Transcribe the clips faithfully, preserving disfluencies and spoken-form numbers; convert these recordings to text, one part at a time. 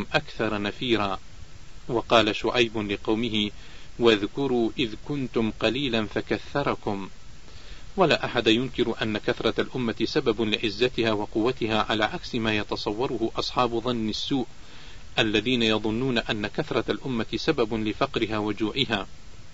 كنتم أكثر نفيرا. وقال شعيب لقومه واذكروا إذ كنتم قليلا فكثركم. ولا أحد ينكر أن كثرة الأمة سبب لعزتها وقوتها، على عكس ما يتصوره أصحاب ظن السوء الذين يظنون أن كثرة الأمة سبب لفقرها وجوعها.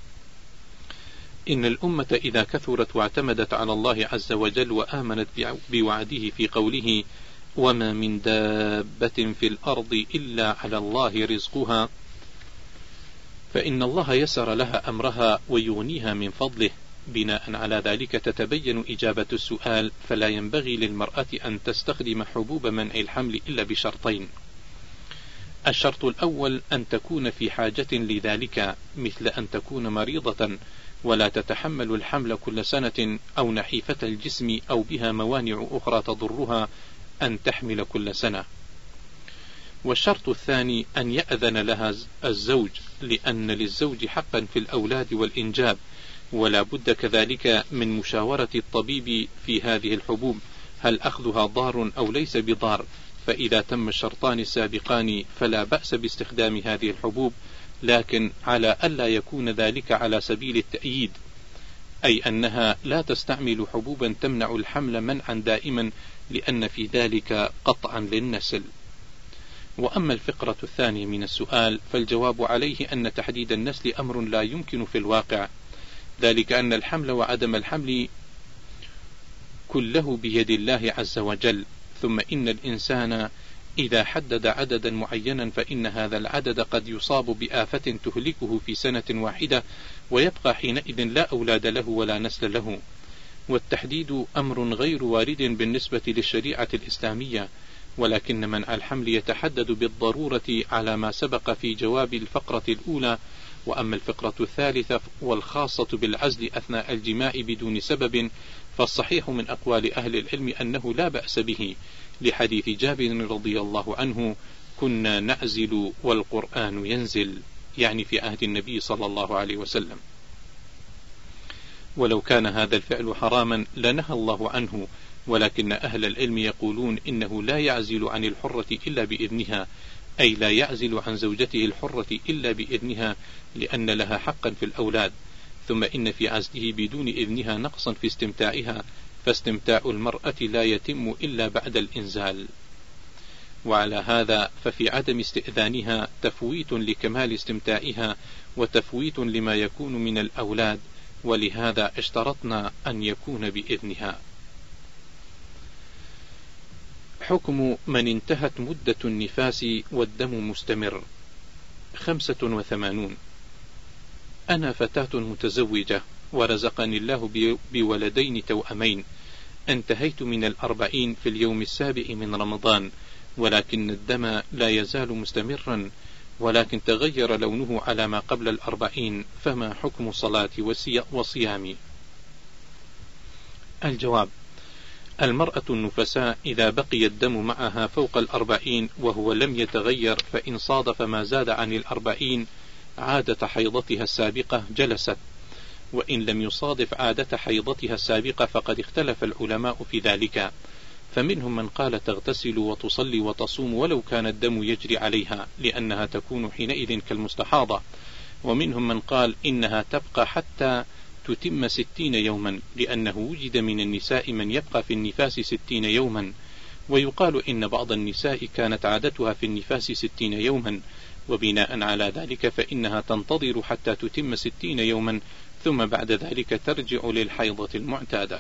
إن الأمة إذا كثرت واعتمدت على الله عز وجل وآمنت بوعده في قوله وما من دابة في الأرض إلا على الله رزقها، فإن الله يسر لها أمرها ويغنيها من فضله. بناء على ذلك تتبين إجابة السؤال، فلا ينبغي للمرأة أن تستخدم حبوب منع الحمل إلا بشرطين. الشرط الأول أن تكون في حاجة لذلك، مثل أن تكون مريضة ولا تتحمل الحمل كل سنة، أو نحيفة الجسم، أو بها موانع أخرى تضرها أن تحمل كل سنة. والشرط الثاني أن يأذن لها الزوج، لأن للزوج حقا في الأولاد والإنجاب، ولا بد كذلك من مشاورة الطبيب في هذه الحبوب، هل أخذها ضار أو ليس بضار. فإذا تم الشرطان السابقان فلا بأس باستخدام هذه الحبوب، لكن على ألا يكون ذلك على سبيل التأييد، أي أنها لا تستعمل حبوبا تمنع الحمل منعا دائما، لأن في ذلك قطعا للنسل. وأما الفقرة الثانية من السؤال فالجواب عليه أن تحديد النسل أمر لا يمكن في الواقع، ذلك أن الحمل وعدم الحمل كله بيد الله عز وجل. ثم إن الإنسان إذا حدد عددا معينا فإن هذا العدد قد يصاب بآفة تهلكه في سنة واحدة، ويبقى حينئذ لا أولاد له ولا نسل له. والتحديد أمر غير وارد بالنسبة للشريعة الإسلامية، ولكن منع الحمل يتحدد بالضرورة على ما سبق في جواب الفقرة الأولى. وأما الفقرة الثالثة والخاصة بالعزل أثناء الجماع بدون سبب، فالصحيح من أقوال أهل العلم أنه لا بأس به، لحديث جابر رضي الله عنه كنا نعزل والقرآن ينزل، يعني في عهد النبي صلى الله عليه وسلم. ولو كان هذا الفعل حراما لنهى الله عنه، ولكن أهل العلم يقولون إنه لا يعزل عن الحرة إلا بإذنها، أي لا يعزل عن زوجته الحرة إلا بإذنها، لأن لها حقا في الأولاد. ثم إن في عزله بدون إذنها نقصا في استمتاعها، فاستمتاع المرأة لا يتم إلا بعد الإنزال. وعلى هذا ففي عدم استئذانها تفويت لكمال استمتاعها وتفويت لما يكون من الأولاد، ولهذا اشترطنا أن يكون بإذنها. حكم من انتهت مدة النفاس والدم مستمر. خمسة وثمانون. أنا فتاة متزوجة ورزقني الله بولدين توأمين، انتهيت من الأربعين في اليوم السابع من رمضان، ولكن الدم لا يزال مستمرا، ولكن تغير لونه على ما قبل الأربعين، فما حكم صلاتي وصيامي؟ الجواب: المرأة النفساء إذا بقي الدم معها فوق الأربعين وهو لم يتغير، فإن صادف ما زاد عن الأربعين عادة حيضتها السابقة جلست، وإن لم يصادف عادة حيضتها السابقة فقد اختلف العلماء في ذلك، فمنهم من قال تغتسل وتصلي وتصوم ولو كان الدم يجري عليها، لأنها تكون حينئذ كالمستحاضة، ومنهم من قال إنها تبقى حتى تتم ستين يوما، لأنه وجد من النساء من يبقى في النفاس ستين يوما، ويقال إن بعض النساء كانت عادتها في النفاس ستين يوما، وبناء على ذلك فإنها تنتظر حتى تتم ستين يوما، ثم بعد ذلك ترجع للحيضة المعتادة.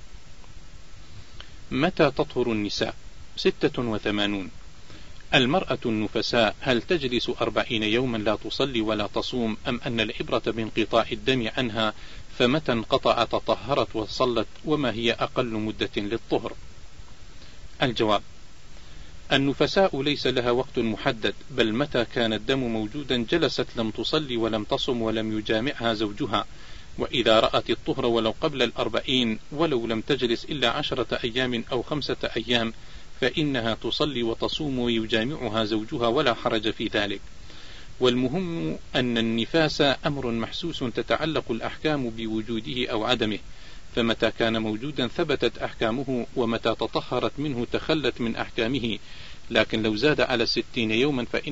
متى تطهر النساء؟ ستة وثمانون. المرأة النفساء هل تجلس أربعين يوما لا تصلي ولا تصوم، أم أن العبرة بانقطاع الدم عنها، فمتى انقطع تطهرت وصلت، وما هي أقل مدة للطهر؟ الجواب: النفساء ليس لها وقت محدد، بل متى كان الدم موجودا جلست لم تصلي ولم تصم ولم يجامعها زوجها، وإذا رأت الطهر ولو قبل الأربعين ولو لم تجلس إلا عشرة أيام أو خمسة أيام فإنها تصلي وتصوم ويجامعها زوجها ولا حرج في ذلك. والمهم أن النفاس أمر محسوس تتعلق الأحكام بوجوده أو عدمه، فمتى كان موجودا ثبتت أحكامه، ومتى تطهرت منه تخلت من أحكامه، لكن لو زاد على ستين يوما فإن